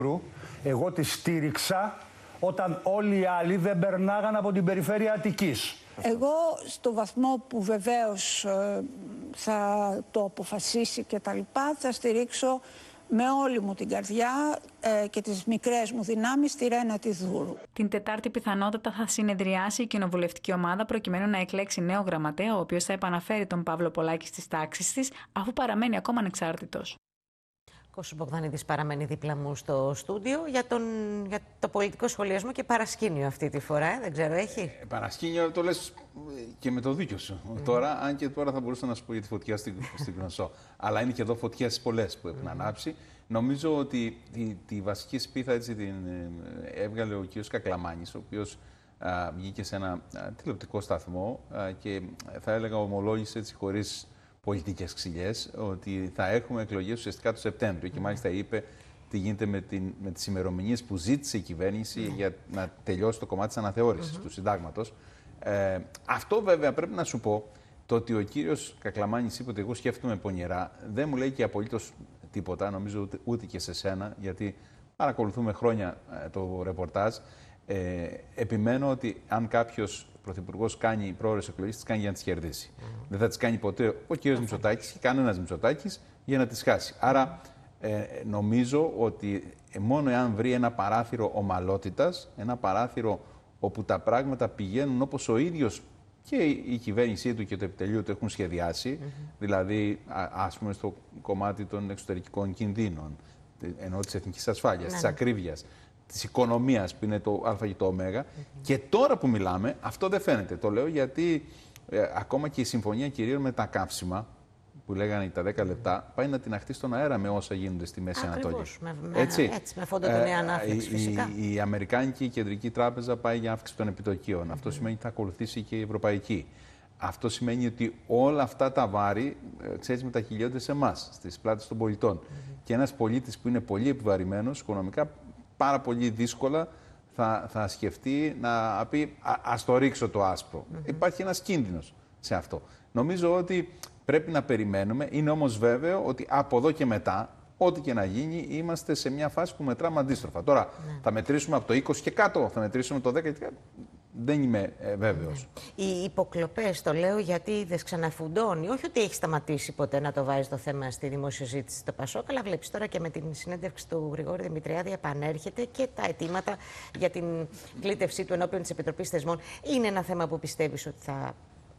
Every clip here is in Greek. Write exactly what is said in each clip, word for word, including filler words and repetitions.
Εγώ τη στήριξα όταν όλοι οι άλλοι δεν περνάγαν από την περιφέρεια Αττικής. Εγώ στο βαθμό που βεβαίως ε, θα το αποφασίσει και τα λοιπά, θα στηρίξω με όλη μου την καρδιά ε, και τις μικρές μου δυνάμεις τη Ρένα τη Δούρου. Την Τετάρτη πιθανότατα θα συνεδριάσει η κοινοβουλευτική ομάδα προκειμένου να εκλέξει νέο γραμματέα, ο οποίος θα επαναφέρει τον Παύλο Πολάκη στις τάξεις της, αφού παραμένει ακόμα ανεξάρτητος. Κώστας Μπογδανίδης παραμένει δίπλα μου στο στούντιο για, τον, για το πολιτικό σχολιασμό και παρασκήνιο αυτή τη φορά. Ε, δεν ξέρω, έχει. Ε, παρασκήνιο το λες και με το δίκιο σου. Mm. Τώρα, αν και τώρα θα μπορούσα να σου πω για τη φωτιά στην, στην Γνωσό. Αλλά είναι και εδώ φωτιές πολλές που έχουν mm. ανάψει. Νομίζω ότι τη, τη βασική σπίθα έτσι την έβγαλε ο κ. Κακλαμάνης, ο οποίος α, βγήκε σε ένα α, τηλεοπτικό σταθμό α, και θα έλεγα ομολόγησε έτσι χωρίς πολιτικές ξυλιές, ότι θα έχουμε εκλογές ουσιαστικά το Σεπτέμβριο. Mm. Και μάλιστα είπε τι γίνεται με, την, με τις ημερομηνίες που ζήτησε η κυβέρνηση mm. για να τελειώσει το κομμάτι της αναθεώρησης mm-hmm. του συντάγματος. Ε, αυτό βέβαια πρέπει να σου πω, το ότι ο κύριος Κακλαμάνης είπε ότι εγώ σκέφτομαι πονηρά, δεν μου λέει και απολύτως τίποτα, νομίζω ούτε, ούτε και σε σένα, γιατί παρακολουθούμε χρόνια ε, το ρεπορτάζ. Ε, επιμένω ότι αν κάποιος πρωθυπουργός κάνει πρόορες εκλογές, τις κάνει για να τις κερδίσει. Mm. Δεν θα τις κάνει ποτέ ο κ. Μητσοτάκης και κανένας Μητσοτάκης για να τις χάσει. Άρα ε, νομίζω ότι μόνο εάν βρει ένα παράθυρο ομαλότητας, ένα παράθυρο όπου τα πράγματα πηγαίνουν όπως ο ίδιος και η κυβέρνησή του και το επιτελείο του έχουν σχεδιάσει, mm-hmm. δηλαδή α, ας πούμε στο κομμάτι των εξωτερικών κινδύνων, ενώ της εθνικής ασφάλειας, mm-hmm. της ακρίβειας, της οικονομίας που είναι το α και το ω. Mm-hmm. Και τώρα που μιλάμε, αυτό δεν φαίνεται. Το λέω γιατί ε, ακόμα και η συμφωνία κυρίων με τα καύσιμα, που λέγανε τα δέκα λεπτά, πάει να την αχτεί στον αέρα με όσα γίνονται στη Μέση Ανατολή. Με, με, έτσι. έτσι, με φόντο την νέα ανάπτυξη, φυσικά. Η, η Αμερικάνικη Κεντρική Τράπεζα πάει για αύξηση των επιτοκίων. Mm-hmm. Αυτό σημαίνει ότι θα ακολουθήσει και η Ευρωπαϊκή. Αυτό σημαίνει ότι όλα αυτά τα βάρη, ξέρεις, μετακυλιώνται σε εμάς, στις πλάτες των πολιτών. Mm-hmm. Και ένας πολίτης που είναι πολύ επιβαρημένος, οικονομικά πάρα πολύ δύσκολα θα, θα σκεφτεί να πει α, ας το ρίξω το άσπρο. Mm-hmm. Υπάρχει ένας κίνδυνος σε αυτό. Νομίζω ότι πρέπει να περιμένουμε. Είναι όμως βέβαιο ότι από εδώ και μετά, ό,τι και να γίνει, είμαστε σε μια φάση που μετράμε αντίστροφα. Τώρα, ναι. θα μετρήσουμε από το είκοσι και κάτω, θα μετρήσουμε το δέκα και κάτω. Δεν είμαι ε, βέβαιος. Ναι. Οι υποκλοπές, το λέω γιατί είδες, ξαναφουντώνει. Όχι ότι έχει σταματήσει ποτέ να το βάζει το θέμα στη δημόσια συζήτηση το Πασόκ, αλλά βλέπεις τώρα και με την συνέντευξη του Γρηγόρη Δημητριάδη επανέρχεται και τα αιτήματα για την κλήτευσή του ενώπιον της Επιτροπής Θεσμών. Είναι ένα θέμα που πιστεύεις ότι θα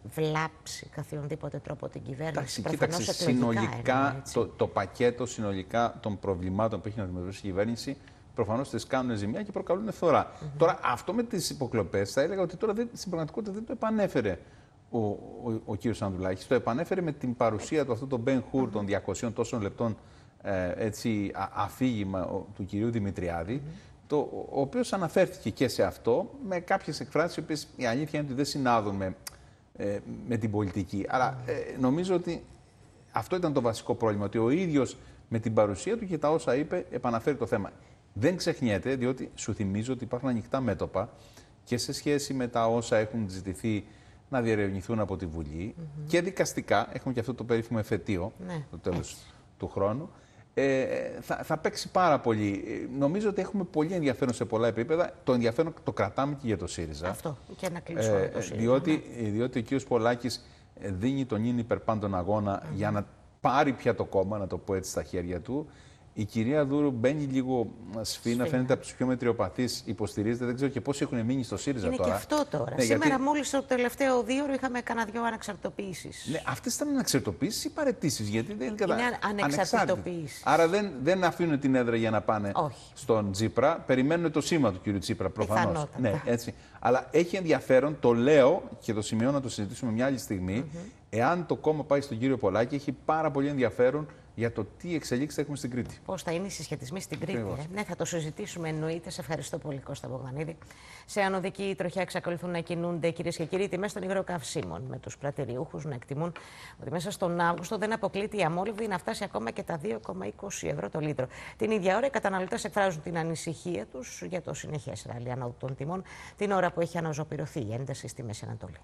βλάψει καθιονδήποτε τρόπο την κυβέρνηση? Εντάξει, κοίταξε, συνολικά είναι, το, το πακέτο συνολικά των προβλημάτων που έχει να αντιμετωπίσει η κυβέρνηση προφανώς τις κάνουν ζημιά και προκαλούν φθορά. Mm-hmm. Τώρα, αυτό με τις υποκλοπές θα έλεγα ότι τώρα δεν, στην πραγματικότητα δεν το επανέφερε ο, ο, ο κύριος Ανδρουλάκης. Το επανέφερε με την παρουσία του αυτού τον Ben Hur mm-hmm. των διακοσίων τόσων λεπτών ε, έτσι, α, αφήγημα ο, του κυρίου Δημητριάδη, mm-hmm. το, ο οποίος αναφέρθηκε και σε αυτό με κάποιες εκφράσεις, οι οποίες η αλήθεια είναι ότι δεν συνάδουν με, ε, με την πολιτική. Αλλά ε, νομίζω ότι αυτό ήταν το βασικό πρόβλημα, ότι ο ίδιος με την παρουσία του και τα όσα είπε επαναφέρει το θέμα. Δεν ξεχνιέται, διότι σου θυμίζω ότι υπάρχουν ανοιχτά μέτωπα και σε σχέση με τα όσα έχουν ζητηθεί να διερευνηθούν από τη Βουλή mm-hmm. και δικαστικά. Έχουμε και αυτό το περίφημο εφετείο ναι, το τέλος έτσι. του χρόνου. Ε, θα, θα παίξει πάρα πολύ. Ε, νομίζω ότι έχουμε πολύ ενδιαφέρον σε πολλά επίπεδα. Το ενδιαφέρον το κρατάμε και για το ΣΥΡΙΖΑ. Αυτό, και να κλείσουμε ε, το ΣΥΡΙΖΑ. Διότι, ναι. διότι ο κ. Πολάκης δίνει τον ίν υπερπάντων αγώνα mm-hmm. για να πάρει πια το κόμμα, να το πω έτσι, στα χέρια του. Η κυρία Δούρου μπαίνει λίγο σφίνα, φαίνεται από τους πιο μετριοπαθείς, υποστηρίζεται. Δεν ξέρω και πόσοι έχουν μείνει στο ΣΥΡΙΖΑ είναι τώρα. Είναι και αυτό τώρα. Ναι, Σήμερα, γιατί... μόλις το τελευταίο δύο ώρο, είχαμε κανένα δυο αναξαρτητοποιήσεις. Ναι, αυτές ήταν αναξαρτητοποιήσεις ή παραιτήσεις? Γιατί δεν είναι ανεξαρτητοποιήσεις. Άρα δεν, δεν αφήνουν την έδρα για να πάνε Όχι. στον Τσίπρα. Περιμένουν το σήμα του κύριου Τσίπρα, προφανώς. Ναι, έτσι. Αλλά έχει ενδιαφέρον, το λέω και το σημειώνω να το συζητήσουμε μια άλλη στιγμή. Mm-hmm. Εάν το κόμμα πάει στον κύριο Πολάκη, έχει πάρα πολύ ενδιαφέρον για το τι εξελίξεις θα έχουμε στην Κρήτη. Πώς θα είναι οι συσχετισμοί στην Κρήτη. Ε? Ναι, θα το συζητήσουμε εννοείται. Σε ευχαριστώ πολύ, Κώστα Μπογδανίδη. Σε ανωδική τροχιά εξακολουθούν να κινούνται, κυρίες και κύριοι, τιμές των υγροκαυσίμων, με τους πρατηριούχους να εκτιμούν ότι μέσα στον Αύγουστο δεν αποκλείται η αμόλυβδη να φτάσει ακόμα και τα δύο κόμμα είκοσι ευρώ το λίτρο. Την ίδια ώρα οι καταναλωτές εκφράζουν την ανησυχία τους για το συνεχές ράλι ανόδου των τιμών, την ώρα που έχει αναζωπηρωθεί η ένταση στη Μέση Ανατολή.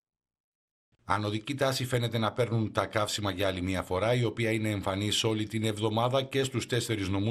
Ανωδική τάση φαίνεται να παίρνουν τα καύσιμα για άλλη μια φορά, η οποία είναι εμφανής όλη την εβδομάδα και στους τέσσερις νομούς